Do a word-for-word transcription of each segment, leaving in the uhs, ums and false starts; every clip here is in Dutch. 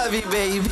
love you, baby.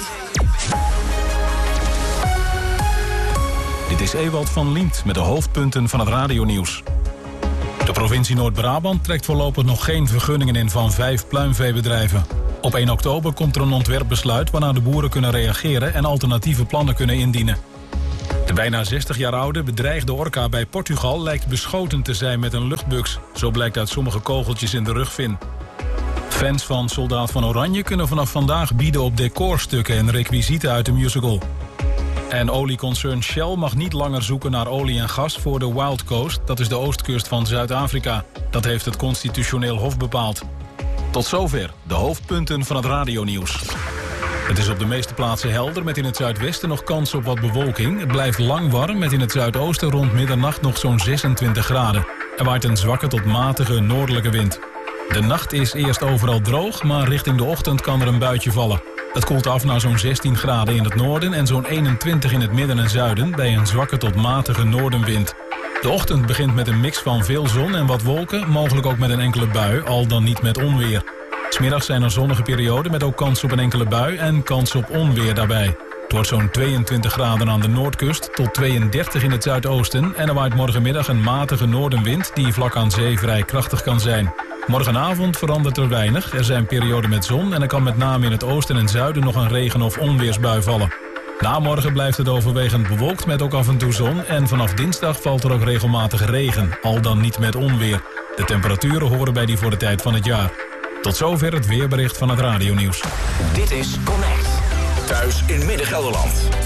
Dit is Ewald van Liemt met de hoofdpunten van het radionieuws. De provincie Noord-Brabant trekt voorlopig nog geen vergunningen in van vijf pluimveebedrijven. Op één oktober komt er een ontwerpbesluit waarna de boeren kunnen reageren en alternatieve plannen kunnen indienen. De bijna zestig jaar oude bedreigde orka bij Portugal lijkt beschoten te zijn met een luchtbuks. Zo blijkt uit sommige kogeltjes in de rugvin. Fans van Soldaat van Oranje kunnen vanaf vandaag bieden op decorstukken en requisieten uit de musical. En olieconcern Shell mag niet langer zoeken naar olie en gas voor de Wild Coast. Dat is de oostkust van Zuid-Afrika. Dat heeft het Constitutioneel Hof bepaald. Tot zover de hoofdpunten van het radionieuws. Het is op de meeste plaatsen helder met in het zuidwesten nog kans op wat bewolking. Het blijft lang warm met in het zuidoosten rond middernacht nog zo'n zesentwintig graden. Er waait een zwakke tot matige noordelijke wind. De nacht is eerst overal droog, maar richting de ochtend kan er een buitje vallen. Het koelt af naar zo'n zestien graden in het noorden en zo'n eenentwintig in het midden en zuiden bij een zwakke tot matige noordenwind. De ochtend begint met een mix van veel zon en wat wolken, mogelijk ook met een enkele bui, al dan niet met onweer. 'S Middags zijn er zonnige perioden met ook kans op een enkele bui en kans op onweer daarbij. Het wordt zo'n tweeëntwintig graden aan de noordkust tot tweeëndertig in het zuidoosten en er waait morgenmiddag een matige noordenwind die vlak aan zee vrij krachtig kan zijn. Morgenavond verandert er weinig. Er zijn perioden met zon en er kan met name in het oosten en zuiden nog een regen- of onweersbui vallen. Na morgen blijft het overwegend bewolkt met ook af en toe zon en vanaf dinsdag valt er ook regelmatig regen, al dan niet met onweer. De temperaturen horen bij die voor de tijd van het jaar. Tot zover het weerbericht van het radionieuws. Dit is Connect. Thuis in Midden-Gelderland.